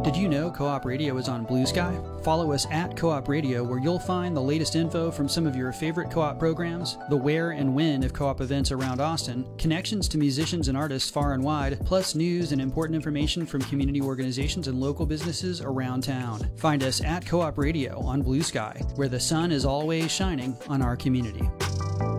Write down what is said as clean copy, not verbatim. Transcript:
Did you know Co-op Radio is on Blue Sky? Follow us at Co-op Radio, where you'll find the latest info from some of your favorite co-op programs, the where and when of co-op events around Austin, connections to musicians and artists far and wide, plus news and important information from community organizations and local businesses around town. Find us at Co-op Radio on Blue Sky, where the sun is always shining on our community.